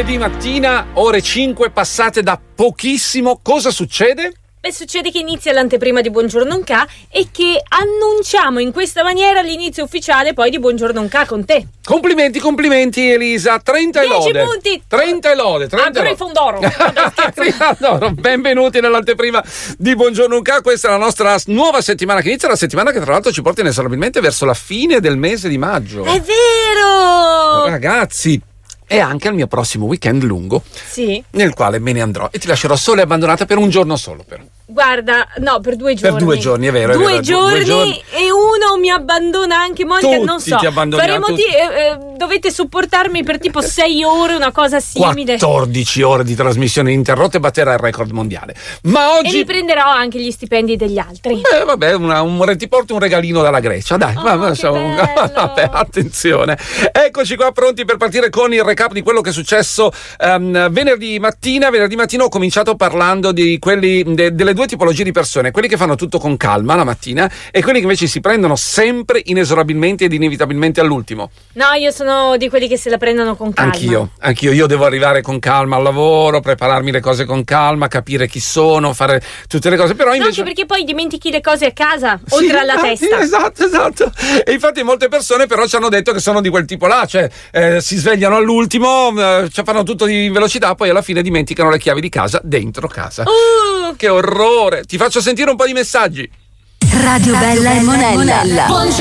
Venerdì mattina, ore 5 passate da pochissimo. Cosa succede? Beh, succede che inizia l'anteprima di Buongiorno Nka e che annunciamo in questa maniera l'inizio ufficiale poi di Buongiorno Nka con te. Complimenti Elisa, 30 e 10 lode. punti. 30 e lode. Ancora il Fondoro. Benvenuti nell'anteprima di Buongiorno Nka. Questa è la nostra nuova settimana che inizia, la settimana che tra l'altro ci porta inesorabilmente verso la fine del mese di maggio. È vero! Ragazzi, e anche al mio prossimo weekend lungo, sì, nel quale me ne andrò e ti lascerò sola e abbandonata per un giorno solo. Guarda, no, per 2 giorni. Per 2 giorni, è vero. Due giorni e uno mi abbandona anche Monica, tutti non so. Ti abbandoniamo. Dovete supportarmi per tipo 6 ore, una cosa simile. 14 ore di trasmissione ininterrotte, batterà il record mondiale. Ma oggi. E riprenderò anche gli stipendi degli altri. Vabbè, ti porto un regalino dalla Grecia, dai. Vabbè, attenzione. Eccoci qua pronti per partire con il recap di quello che è successo venerdì mattina. Venerdì mattina ho cominciato parlando di quelli delle due tipologie di persone, quelli che fanno tutto con calma la mattina e quelli che invece si prendono sempre inesorabilmente ed inevitabilmente all'ultimo. No, io sono di quelli che se la prendono con calma. Anch'io, io devo arrivare con calma al lavoro, prepararmi le cose con calma, capire chi sono, fare tutte le cose, però invece... No, anche perché poi dimentichi le cose a casa, oltre alla testa. Esatto. E infatti molte persone però ci hanno detto che sono di quel tipo là, cioè si svegliano all'ultimo, fanno tutto di velocità, poi alla fine dimenticano le chiavi di casa dentro casa. Che orrore! Ti faccio sentire un po' di messaggi. Radio Bella e Monella.